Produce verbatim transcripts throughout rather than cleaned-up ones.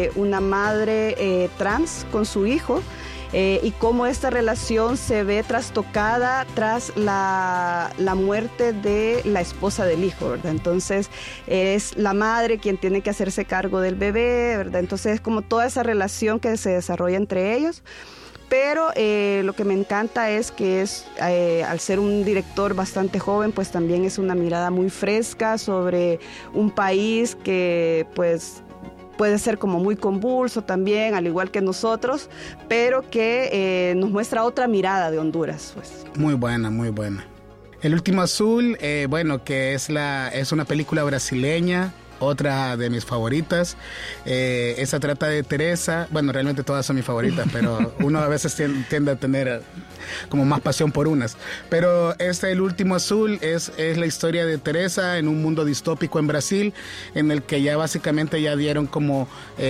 una madre eh, trans con su hijo. Eh, y cómo esta relación se ve trastocada tras la, la muerte de la esposa del hijo, ¿verdad? Entonces es la madre quien tiene que hacerse cargo del bebé, ¿verdad? Entonces es como toda esa relación que se desarrolla entre ellos. Pero eh, lo que me encanta es que es, eh, al ser un director bastante joven, pues también es una mirada muy fresca sobre un país que pues puede ser como muy convulso también, al igual que nosotros, pero que eh, nos muestra otra mirada de Honduras, pues. Muy buena, muy buena. El Último Azul, eh, bueno, que es, la, es una película brasileña, otra de mis favoritas. Eh, esa trata de Teresa. Bueno, realmente todas son mis favoritas, pero uno a veces tiende a tener como más pasión por unas. Pero este, El Último Azul, es, es la historia de Teresa en un mundo distópico en Brasil, en el que ya básicamente ya dieron como,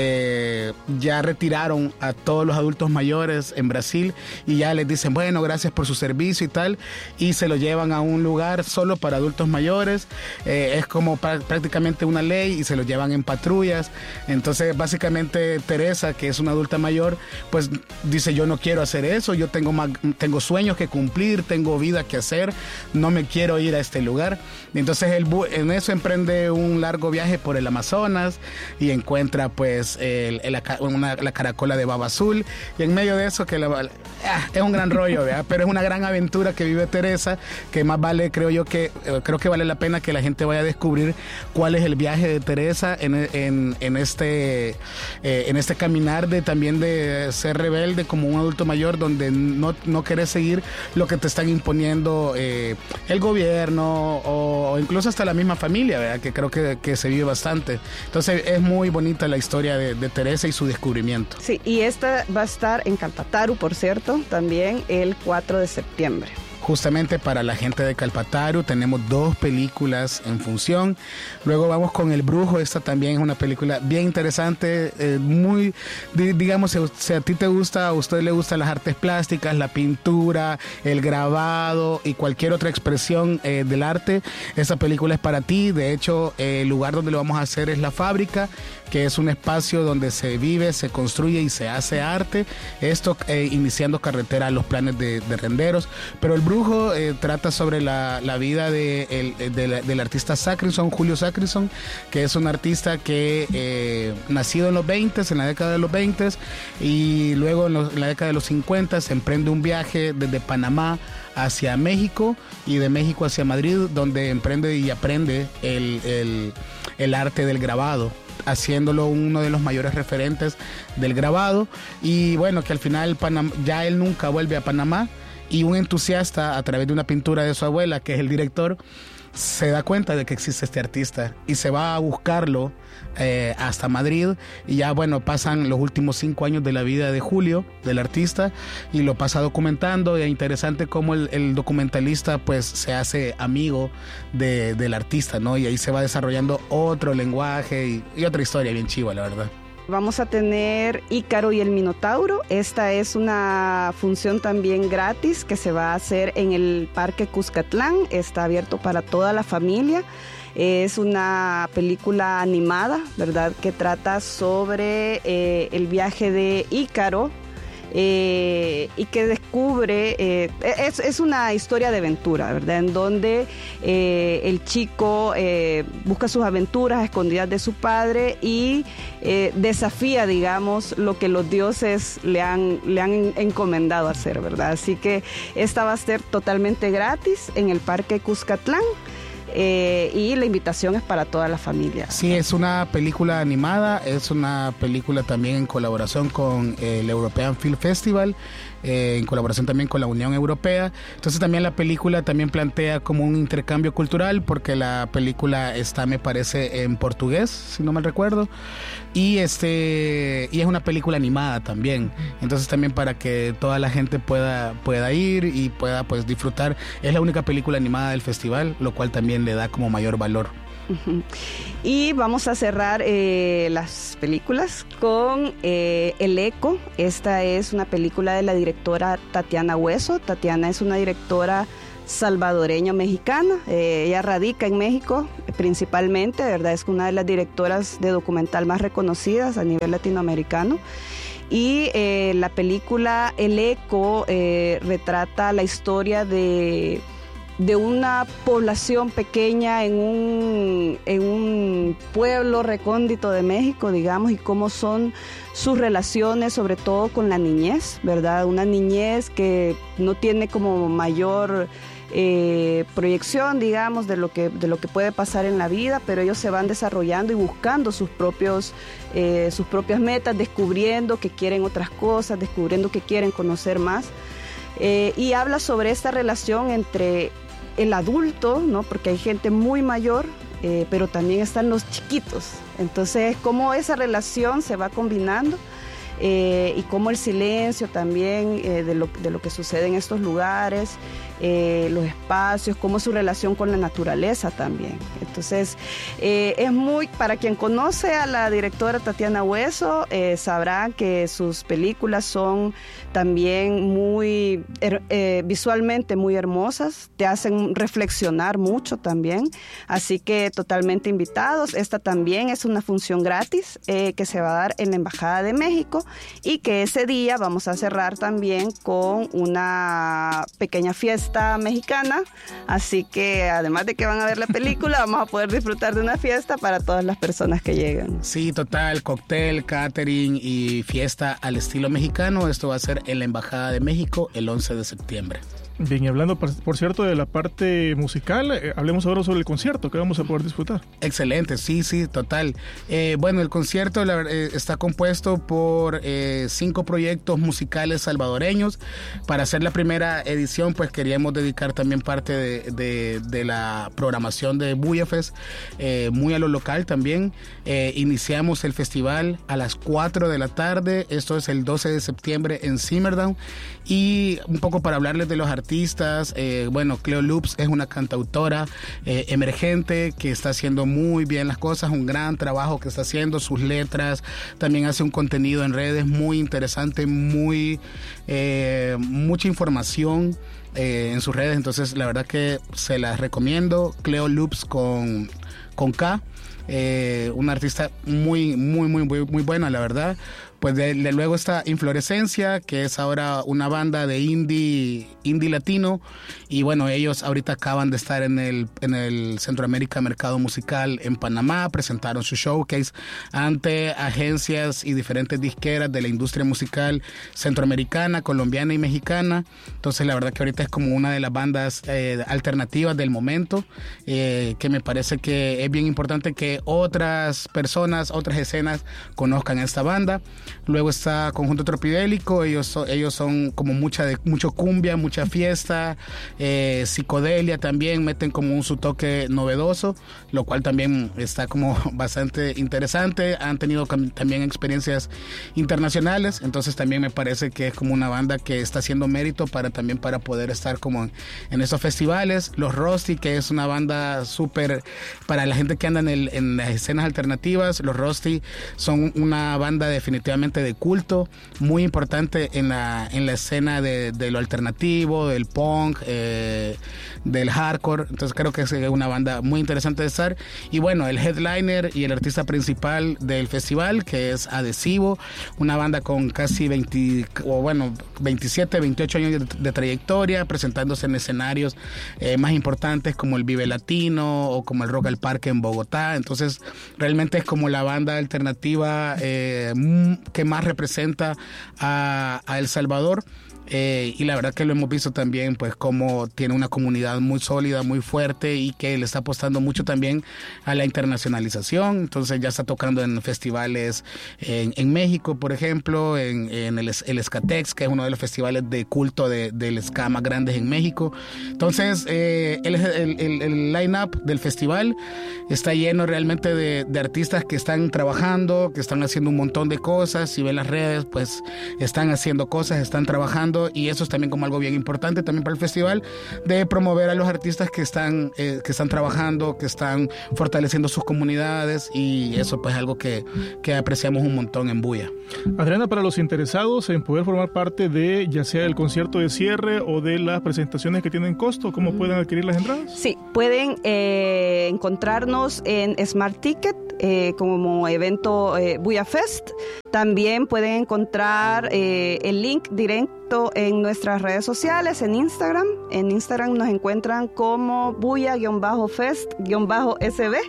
eh, ya retiraron a todos los adultos mayores en Brasil y ya les dicen, bueno, gracias por su servicio y tal, y se lo llevan a un lugar solo para adultos mayores. Eh, es como prácticamente una ley y se lo llevan en patrullas. Entonces básicamente Teresa, que es una adulta mayor, pues dice, yo no quiero hacer eso, yo tengo, más, tengo sueños que cumplir, tengo vida que hacer, no me quiero ir a este lugar. Y entonces él en eso emprende un largo viaje por el Amazonas y encuentra pues el, el, una, la caracola de Baba Azul, y en medio de eso que la, ah, es un gran rollo, ¿verdad? Pero es una gran aventura que vive Teresa, que más vale, creo yo que creo que vale la pena que la gente vaya a descubrir cuál es el viaje de Teresa en, en, en, este, eh, en este caminar de también de ser rebelde como un adulto mayor, donde no, no querés seguir lo que te están imponiendo eh, el gobierno o, o incluso hasta la misma familia, ¿verdad? Que creo que, que se vive bastante. Entonces es muy bonita la historia de, de Teresa y su descubrimiento. Sí, y esta va a estar en Calpataru, por cierto, también el cuatro de septiembre. Justamente para la gente de Calpataru tenemos dos películas en función. Luego vamos con El Brujo. Esta también es una película bien interesante, eh, muy, digamos, si, si a ti te gusta, a usted le gustan las artes plásticas, la pintura, el grabado y cualquier otra expresión eh, del arte, esa película es para ti. De hecho, eh, el lugar donde lo vamos a hacer es La Fábrica, que es un espacio donde se vive, se construye y se hace arte. Esto eh, iniciando carretera a los planes de, de Renderos. Pero El Brujo eh, trata sobre la, la vida de, el, de la, del artista Sacrison, Julio Sacrison, que es un artista que eh, nacido en los veinte, en la década de los veinte, y luego en, los, en la década de los cincuenta se emprende un viaje desde Panamá hacia México y de México hacia Madrid, donde emprende y aprende el, el, el arte del grabado, haciéndolo uno de los mayores referentes del grabado. Y bueno, que al final Panam- ya él nunca vuelve a Panamá, y un entusiasta, a través de una pintura de su abuela, que es el director, se da cuenta de que existe este artista y se va a buscarlo eh, hasta Madrid. Y ya bueno, pasan los últimos cinco años de la vida de Julio, del artista, y lo pasa documentando. Y es interesante cómo el, el documentalista pues se hace amigo de, del artista, ¿no? Y ahí se va desarrollando otro lenguaje y, y otra historia bien chiva, la verdad. Vamos a tener Ícaro y el Minotauro. Esta es una función también gratis que se va a hacer en el Parque Cuscatlán. Está abierto para toda la familia. Es una película animada, ¿verdad?, que trata sobre eh, el viaje de Ícaro. Eh, y que descubre, eh, es, es una historia de aventura, ¿verdad?, en donde eh, el chico eh, busca sus aventuras a escondidas de su padre y eh, desafía, digamos, lo que los dioses le han, le han encomendado hacer, ¿verdad? Así que esta va a ser totalmente gratis en el Parque Cuscatlán. Eh, y la invitación es para toda la familia. Sí, es una película animada, es una película también en colaboración con el European Film Festival, eh, en colaboración también con la Unión Europea. Entonces también la película también plantea como un intercambio cultural, porque la película está, me parece, en portugués, si no mal recuerdo, y este y es una película animada también. Entonces también para que toda la gente pueda, pueda ir y pueda pues disfrutar. Es la única película animada del festival, lo cual también le da como mayor valor. Uh-huh. Y vamos a cerrar eh, las películas con eh, El Eco. Esta es una película de la directora Tatiana Hueso. Tatiana es una directora salvadoreño-mexicana. Eh, ella radica en México principalmente, de verdad es una de las directoras de documental más reconocidas a nivel latinoamericano. Y eh, la película El Eco eh, retrata la historia de, de una población pequeña en un, en un pueblo recóndito de México, digamos, y cómo son sus relaciones, sobre todo con la niñez, ¿verdad? Una niñez que no tiene como mayor eh, proyección, digamos, de lo que, de lo que puede pasar en la vida, pero ellos se van desarrollando y buscando sus propios, eh, sus propias metas, descubriendo que quieren otras cosas, descubriendo que quieren conocer más. Eh, y habla sobre esta relación entre el adulto, ¿no? Porque hay gente muy mayor, eh, pero también están los chiquitos. Entonces, cómo esa relación se va combinando eh, y cómo el silencio también eh, de, lo, de lo que sucede en estos lugares, eh, los espacios, cómo su relación con la naturaleza también. Entonces, eh, es muy, para quien conoce a la directora Tatiana Hueso, eh, sabrá que sus películas son también muy, eh, visualmente muy hermosas, te hacen reflexionar mucho también, así que totalmente invitados. Esta también es una función gratis eh, que se va a dar en la Embajada de México y que ese día vamos a cerrar también con una pequeña fiesta mexicana, así que además de que van a ver la película, vamos a poder disfrutar de una fiesta para todas las personas que lleguen. Sí, total, cóctel, catering y fiesta al estilo mexicano. Esto va a ser en la Embajada de México el once de septiembre. Bien, y hablando, por, por cierto, de la parte musical, eh, hablemos ahora sobre el concierto que vamos a poder disfrutar. Excelente, sí, sí, total. Eh, bueno, el concierto la, eh, está compuesto por eh, cinco proyectos musicales salvadoreños. Para hacer la primera edición, pues queríamos dedicar también parte de, de, de la programación de Buyafest, eh, muy a lo local también. Eh, iniciamos el festival a las cuatro de la tarde, esto es el doce de septiembre en Simmerdown. Y un poco para hablarles de los artistas, eh, bueno, Cleo Loops es una cantautora eh, emergente que está haciendo muy bien las cosas, un gran trabajo que está haciendo, sus letras, también hace un contenido en redes muy interesante, muy eh, mucha información eh, en sus redes, entonces la verdad que se las recomiendo. Cleo Loops con, con K, eh, una artista muy, muy, muy, muy, muy buena, la verdad. Pues de, de luego está Inflorescencia, que es ahora una banda de indie, indie latino, y bueno, ellos ahorita acaban de estar en el, en el Centroamérica Mercado Musical en Panamá, presentaron su showcase ante agencias y diferentes disqueras de la industria musical centroamericana, colombiana y mexicana. Entonces la verdad que ahorita es como una de las bandas eh, alternativas del momento, eh, que me parece que es bien importante que otras personas, otras escenas conozcan a esta banda. Luego está Conjunto Tropidélico, ellos son, ellos son como mucha de, mucho cumbia, mucha fiesta, eh, psicodelia también, meten como un su toque novedoso, lo cual también está como bastante interesante. Han tenido también experiencias internacionales, entonces también me parece que es como una banda que está haciendo mérito para también para poder estar como en, en esos festivales. Los Rusty, que es una banda súper para la gente que anda en, el, en las escenas alternativas. Los Rusty son una banda definitivamente de culto, muy importante en la, en la escena de, de lo alternativo, del punk, eh, del hardcore. Entonces creo que es una banda muy interesante de estar. Y bueno, el headliner y el artista principal del festival, que es Adhesivo, una banda con casi veinte, o bueno, veintisiete, veintiocho años de, de trayectoria, presentándose en escenarios eh, más importantes como el Vive Latino o como el Rock al Parque en Bogotá. Entonces realmente es como la banda alternativa eh, que más representa a, a El Salvador. Eh, y la verdad que lo hemos visto también, pues como tiene una comunidad muy sólida, muy fuerte y que le está apostando mucho también a la internacionalización. Entonces ya está tocando en festivales en, en México, por ejemplo, en, en el, el Skatex, que es uno de los festivales de culto de, del ska más grandes en México. Entonces eh, el, el, el, el line-up del festival está lleno realmente de, de artistas que están trabajando, que están haciendo un montón de cosas. Si ven las redes, pues están haciendo cosas, están trabajando. tratando, y eso es también como algo bien importante también para el festival, de promover a los artistas que están, eh, que están trabajando, que están fortaleciendo sus comunidades, y eso pues es algo que, que apreciamos un montón en Bulla. Adriana, para los interesados en poder formar parte de ya sea el concierto de cierre o de las presentaciones que tienen costo, ¿cómo pueden adquirir las entradas? Sí, pueden eh, encontrarnos en Smart Ticket eh, como evento eh, Bulla Fest. También pueden encontrar eh, el link directo en nuestras redes sociales, en Instagram. En Instagram nos encuentran como Bulla-Fest-S B.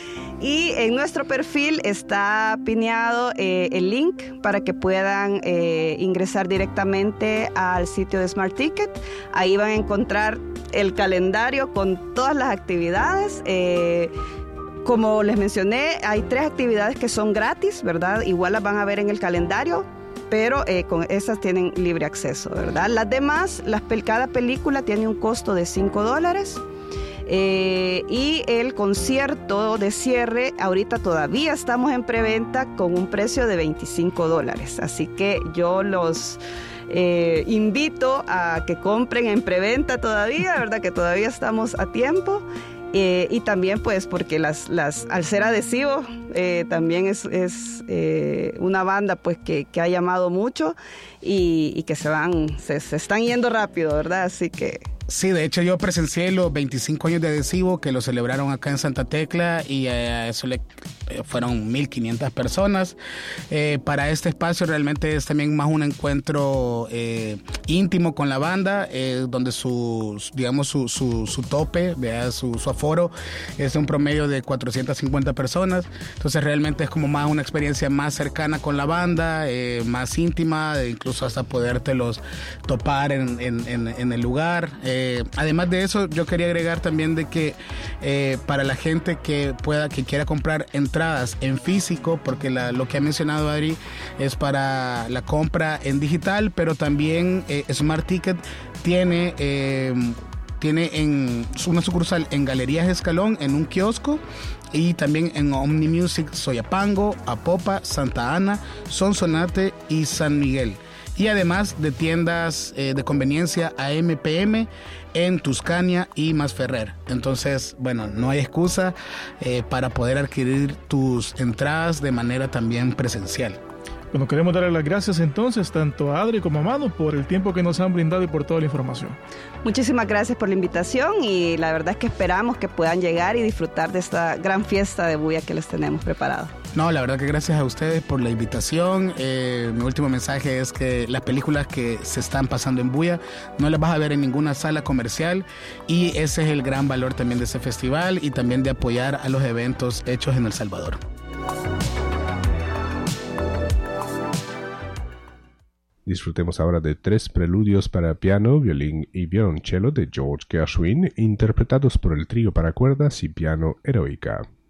Y en nuestro perfil está pineado eh, el link para que puedan eh, ingresar directamente al sitio de Smart Ticket. Ahí van a encontrar el calendario con todas las actividades. Eh, como les mencioné, hay tres actividades que son gratis, ¿verdad? Igual las van a ver en el calendario, pero eh, con esas tienen libre acceso, ¿verdad? Las demás, las, cada película tiene un costo de cinco dólares. Eh, y el concierto de cierre ahorita todavía estamos en preventa con un precio de veinticinco dólares, así que yo los eh, invito a que compren en preventa todavía, verdad que todavía estamos a tiempo. Eh, y también pues porque las, las al ser adhesivo eh, también es, es eh, una banda pues que, que ha llamado mucho y, y que se van se, se están yendo rápido, ¿verdad? Así que sí, de hecho yo presencié los veinticinco años de Adhesivo que lo celebraron acá en Santa Tecla y a eso le fueron mil quinientas personas. Eh, para este espacio realmente es también más un encuentro eh, íntimo con la banda, eh, donde su, digamos, su, su, su tope, ¿verdad? Su, su aforo es un promedio de cuatrocientas cincuenta personas. Entonces realmente es como más una experiencia más cercana con la banda, eh, más íntima, incluso hasta podértelos topar en, en, en, en el lugar. Eh, además de eso, yo quería agregar también de que eh, para la gente que pueda, que quiera comprar entradas en físico, porque la, lo que ha mencionado Adri es para la compra en digital, pero también eh, Smart Ticket tiene eh, tiene en una sucursal en Galerías Escalón, en un kiosco, y también en Omni Music Soyapango, Apopa, Santa Ana, Sonsonate y San Miguel. Y además de tiendas eh, de conveniencia A M P M en Tuscania y Masferrer. Entonces, bueno, no hay excusa eh, para poder adquirir tus entradas de manera también presencial. Bueno, queremos darle las gracias entonces tanto a Adri como a Manu por el tiempo que nos han brindado y por toda la información. Muchísimas gracias por la invitación y la verdad es que esperamos que puedan llegar y disfrutar de esta gran fiesta de Bulla que les tenemos preparado. No, la verdad que gracias a ustedes por la invitación. Eh, mi último mensaje es que las películas que se están pasando en Bulla no las vas a ver en ninguna sala comercial, y ese es el gran valor también de ese festival y también de apoyar a los eventos hechos en El Salvador. Disfrutemos ahora de tres preludios para piano, violín y violonchelo de George Gershwin, interpretados por el trío para cuerdas y piano Heroica.